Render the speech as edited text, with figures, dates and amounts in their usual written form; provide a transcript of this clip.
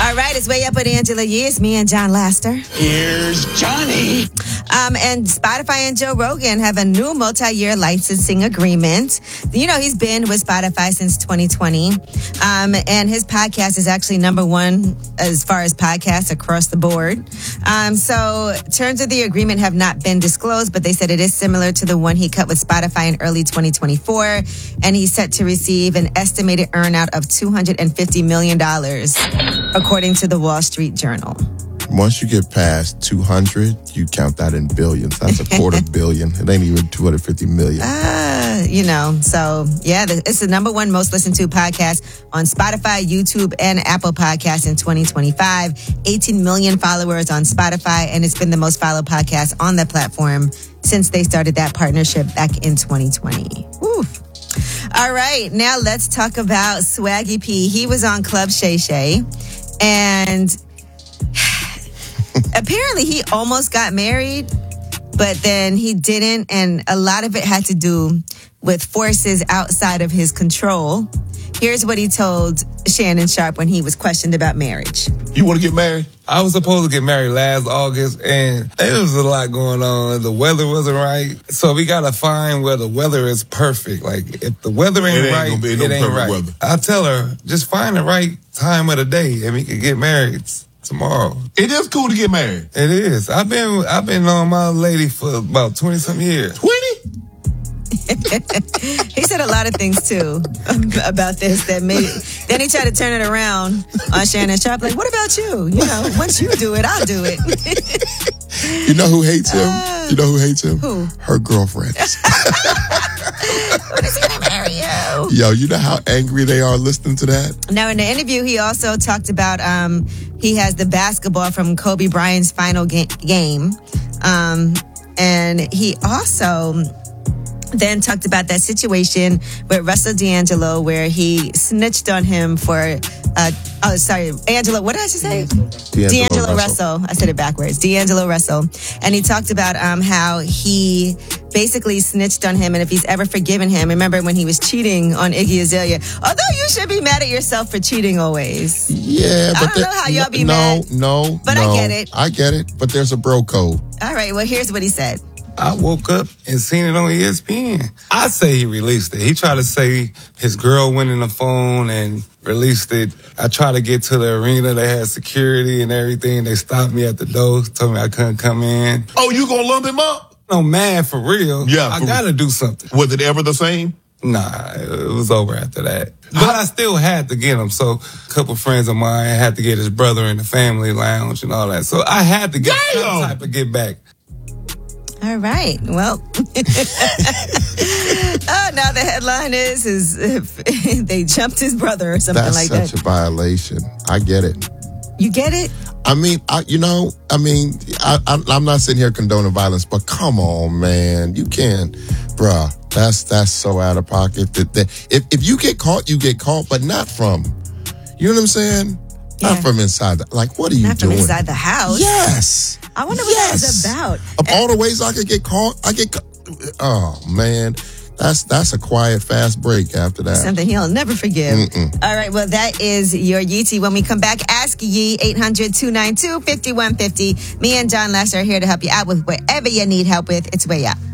All right, it's Way Up with Angela Yee. It's me and John Laster. Here's Johnny. And Spotify and Joe Rogan have a new multi-year licensing agreement. You know, he's been with Spotify since 2020. And his podcast is actually number one as far as podcasts across the board. So terms of the agreement have not been disclosed, but they said it is similar to the one he cut with Spotify in early 2024. And he's set to receive an estimated earnout of $250 million, according to the Wall Street Journal. Once you get past 200, you count that in billions. That's $250 million. It ain't even 250 million. So yeah, it's the number one most listened to podcast on Spotify, YouTube, and Apple Podcasts in 2025. 18 million followers on Spotify, and it's been the most followed podcast on the platform since they started that partnership back in 2020. Woo. All right, now let's talk about Swaggy P. He was on Club Shay Shay, and apparently he almost got married, but then he didn't, and a lot of it had to do with forces outside of his control. Here's what he told Shannon Sharpe when he was questioned about marriage. You want to get married? I was supposed to get married last August, and there was a lot going on. The weather wasn't right, so we got to find where the weather is perfect. Like, if the weather ain't right, it ain't right. Weather. I tell her, just find the right time of the day, and we can get married tomorrow. It is cool to get married. It is. I've been on my lady for about 20-something years. 20? He said a lot of things too about this that made it. Then he tried to turn it around on Shannon Sharpe. Like, what about you? You know, once you do it, I'll do it. You know who hates him? You know who hates him? Who? Her girlfriends. When is he gonna marry you? Yo, you know how angry they are listening to that? Now, in the interview, he also talked about he has the basketball from Kobe Bryant's final game. And he also then talked about that situation with Russell D'Angelo where he snitched on him for, Angelo, what did I just say? D'Angelo Russell. I said it backwards. D'Angelo Russell. And he talked about how he basically snitched on him and if he's ever forgiven him. Remember when he was cheating on Iggy Azalea? Although you should be mad at yourself for cheating always. Yeah, but I don't know how y'all be mad. But I get it. I get it, but there's a bro code. All right, well, here's what he said. I woke up and seen it on ESPN. I say he released it. He tried to say his girl went in the phone and released it. I tried to get to the arena. They had security and everything. They stopped me at the door, told me I couldn't come in. Oh, you gonna lump him up? No, man, for real. Yeah. I gotta do something. Was it ever the same? Nah, it was over after that. But I still had to get him. So a couple friends of mine had to get his brother in the family lounge and all that. So I had to get some type of get back. All right. Well, now the headline is they jumped his brother or something like that. That's such a violation. I get it. You get it? I mean, I'm not sitting here condoning violence, but come on, man. You can't, bruh. That's so out of pocket. If you get caught, you get caught, but not from, you know what I'm saying? Yeah. Not from inside. Like, what are you not doing? Not from inside the house. Yes. I wonder what that was about. Of all the ways I could get caught, oh, man. That's a quiet, fast break after that. Something he'll never forgive. All right, well, that is your Yeetie. When we come back, ask Yee, 800-292-5150. Me and John Laster are here to help you out with whatever you need help with. It's Way Up.